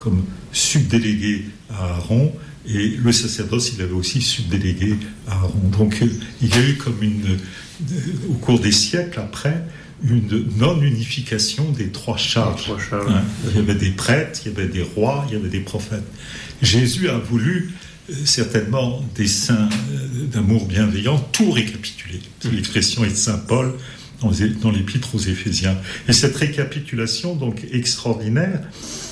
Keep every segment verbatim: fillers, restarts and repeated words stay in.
comme subdélégué à Aaron, et le sacerdoce, il avait aussi subdélégué à Aaron. Donc il y a eu comme une, au cours des siècles après, une non-unification des trois charges. Trois charges. Hein, il y avait des prêtres, il y avait des rois, il y avait des prophètes. Jésus a voulu, euh, certainement, des saints euh, d'amour bienveillant, tout récapituler. C'est l'expression est de saint Paul dans, dans l'épître aux Éphésiens. Et cette récapitulation, donc extraordinaire,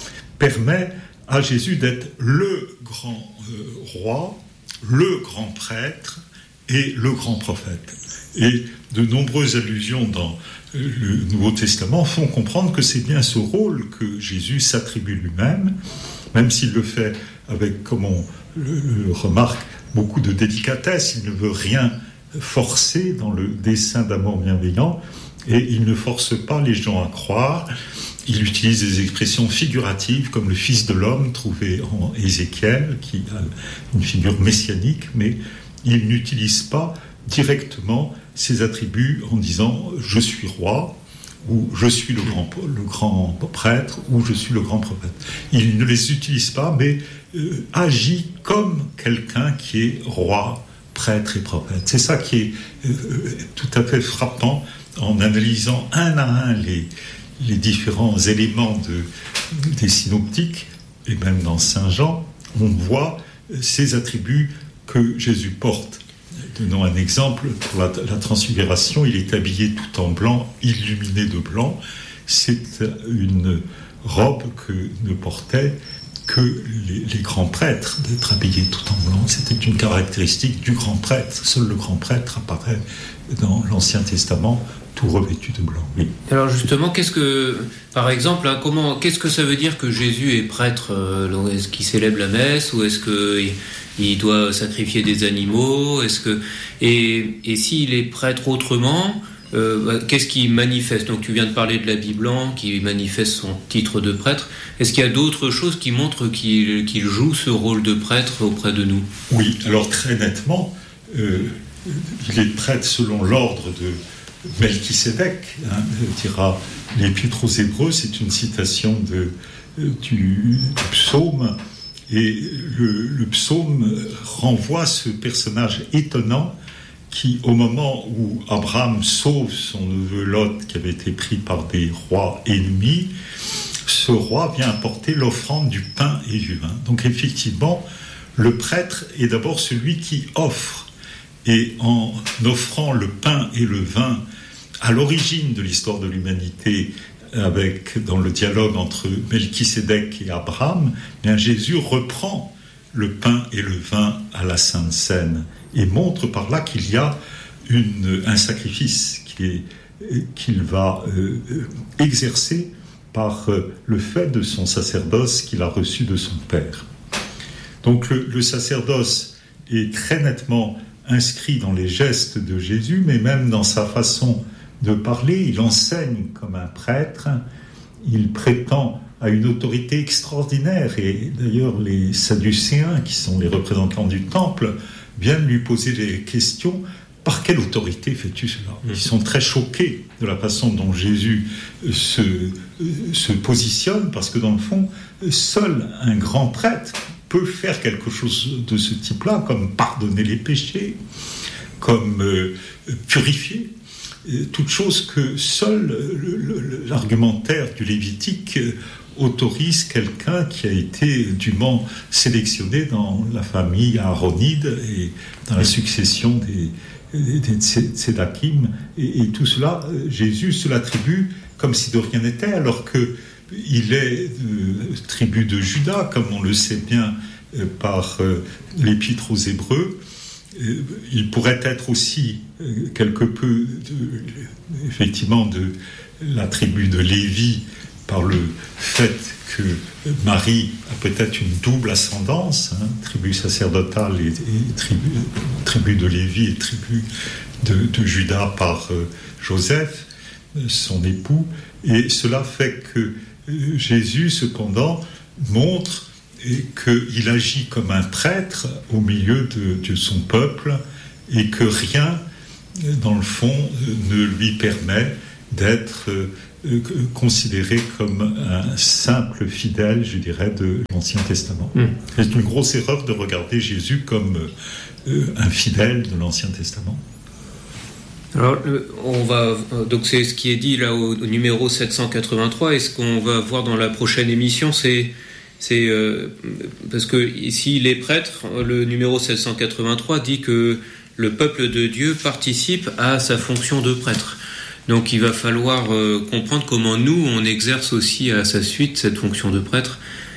permet à Jésus d'être le grand euh, roi, le grand prêtre et le grand prophète. Et de nombreuses allusions dans le Nouveau Testament font comprendre que c'est bien ce rôle que Jésus s'attribue lui-même, même s'il le fait avec, comme on le, le remarque, beaucoup de délicatesse. Il ne veut rien forcer dans le dessein d'amour bienveillant, et il ne force pas les gens à croire. Il utilise des expressions figuratives comme le Fils de l'homme trouvé en Ézéchiel, qui a une figure messianique, mais il n'utilise pas directement ses attributs en disant « je suis roi » ou « je suis le grand, le grand prêtre » ou « je suis le grand prophète ». Il ne les utilise pas, mais euh, agit comme quelqu'un qui est roi, prêtre et prophète. C'est ça qui est euh, tout à fait frappant en analysant un à un les, les différents éléments de, des synoptiques, et même dans Saint Jean, on voit ces attributs que Jésus porte. Donnons un exemple, pour la, la transfiguration, il est habillé tout en blanc, illuminé de blanc. C'est une robe que ne portaient que les, les grands prêtres, d'être habillés tout en blanc. C'était une caractéristique du grand prêtre. Seul le grand prêtre apparaît dans l'Ancien Testament, tout revêtu de blanc. Oui. Alors justement, qu'est-ce que, par exemple, hein, comment, qu'est-ce que ça veut dire que Jésus est prêtre euh, est-ce qu'il célèbre la messe ou est-ce qu'il il doit sacrifier des animaux est-ce que, et, et s'il est prêtre autrement, euh, qu'est-ce qu'il manifeste? Donc tu viens de parler de l'habit blanc qui manifeste son titre de prêtre. Est-ce qu'il y a d'autres choses qui montrent qu'il, qu'il joue ce rôle de prêtre auprès de nous? Oui, alors très nettement, euh, il est prêtre selon l'ordre de Melchisédek, hein, dira l'Épître aux Hébreux, c'est une citation de, du, du psaume, et le, le psaume renvoie ce personnage étonnant qui, au moment où Abraham sauve son neveu Lot, qui avait été pris par des rois ennemis, ce roi vient apporter l'offrande du pain et du vin. Donc effectivement, le prêtre est d'abord celui qui offre. Et en offrant le pain et le vin à l'origine de l'histoire de l'humanité, avec, dans le dialogue entre Melchisédek et Abraham, bien Jésus reprend le pain et le vin à la Sainte Seine et montre par là qu'il y a une, un sacrifice qui est, qu'il va euh, exercer par euh, le fait de son sacerdoce qu'il a reçu de son Père. Donc le, le sacerdoce est très nettement inscrit dans les gestes de Jésus, mais même dans sa façon de parler. Il enseigne comme un prêtre, il prétend à une autorité extraordinaire, et d'ailleurs les Sadducéens, qui sont les représentants du temple, viennent lui poser des questions. Par quelle autorité fais-tu cela? Ils sont très choqués de la façon dont Jésus se, se positionne, parce que dans le fond, seul un grand prêtre peut faire quelque chose de ce type-là, comme pardonner les péchés, comme euh, purifier, euh, toute chose que seul le, le, l'argumentaire du Lévitique euh, autorise quelqu'un qui a été dûment sélectionné dans la famille aaronide et dans la succession des, des, des Tsédakim, et, et tout cela, euh, Jésus se l'attribue comme si de rien n'était, alors que il est de tribu de Juda, comme on le sait bien euh, par euh, l'Épître aux Hébreux. Euh, il pourrait être aussi euh, quelque peu, de, effectivement, de la tribu de Lévi, par le fait que Marie a peut-être une double ascendance, hein, tribu sacerdotale et, et tribu, tribu de Lévi et tribu de, de Juda par euh, Joseph, son époux. Et cela fait que Jésus, cependant, montre qu'il agit comme un prêtre au milieu de, de son peuple et que rien, dans le fond, ne lui permet d'être euh, considéré comme un simple fidèle, je dirais, de l'Ancien Testament. Mmh. C'est une grosse erreur de regarder Jésus comme euh, un fidèle de l'Ancien Testament. Alors, on va, donc c'est ce qui est dit là au, au numéro sept cent quatre-vingt-trois, et ce qu'on va voir dans la prochaine émission, c'est, c'est euh, parce que ici les prêtres, le numéro sept cent quatre-vingt-trois dit que le peuple de Dieu participe à sa fonction de prêtre. Donc il va falloir euh, comprendre comment nous, on exerce aussi à sa suite cette fonction de prêtre,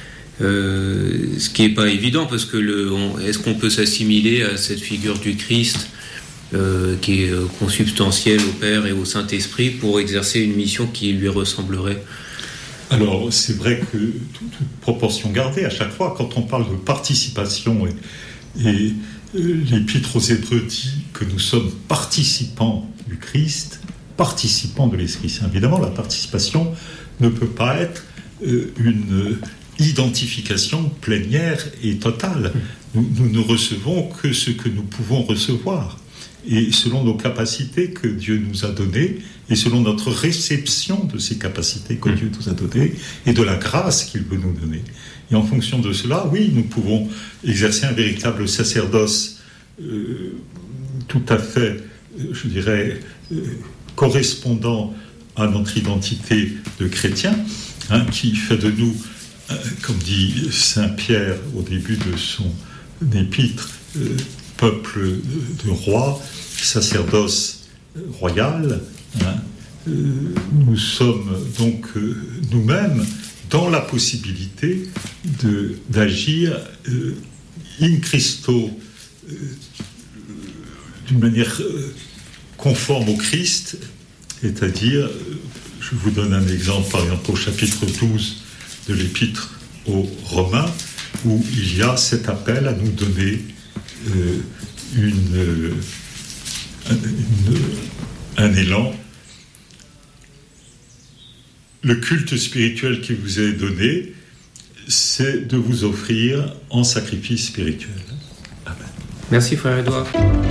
euh, ce qui n'est pas évident, parce que le, on, est-ce qu'on peut s'assimiler à cette figure du Christ Euh, qui est euh, consubstantiel au Père et au Saint-Esprit pour exercer une mission qui lui ressemblerait? Alors, c'est vrai que, toute, toute proportion gardée, à chaque fois, quand on parle de participation, et, et euh, l'Épître aux Hébreux dit que nous sommes participants du Christ, participants de l'Esprit Saint. Évidemment, la participation ne peut pas être euh, une identification plénière et totale. Nous, nous ne recevons que ce que nous pouvons recevoir. Et selon nos capacités que Dieu nous a données, et selon notre réception de ces capacités que Dieu nous a données, et de la grâce qu'il veut nous donner. Et en fonction de cela, oui, nous pouvons exercer un véritable sacerdoce euh, tout à fait, je dirais, euh, correspondant à notre identité de chrétien, hein, qui fait de nous, euh, comme dit Saint Pierre au début de son épître, euh, peuple de roi, sacerdoce royal, hein, euh, nous sommes donc euh, nous-mêmes dans la possibilité de, d'agir euh, in Christo, euh, d'une manière euh, conforme au Christ, c'est-à-dire, euh, je vous donne un exemple, par exemple au chapitre douze de l'Épître aux Romains, où il y a cet appel à nous donner euh, une, euh, une, un élan. Le culte spirituel qui vous est donné, c'est de vous offrir en sacrifice spirituel. Amen. Merci frère Édouard.